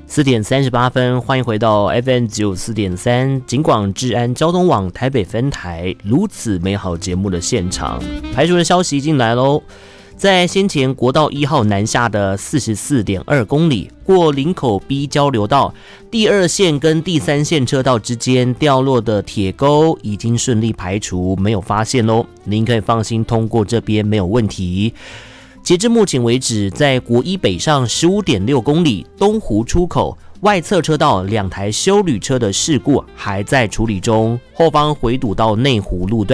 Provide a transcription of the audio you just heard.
4:38，欢迎回到 FM 94.3警广治安交通网台北分台如此美好节目的现场。排除的消息进来喽，在先前国道1号南下的 44.2 公里过林口 B 交流道第2线跟第3线车道之间掉落的铁钩已经顺利排除，没有发现喽，您可以放心通过这边没有问题。截至目前为止，在国一北上 15.6 公里东湖出口外侧车道2台休旅车的事故还在处理中，后方回堵到内湖路段。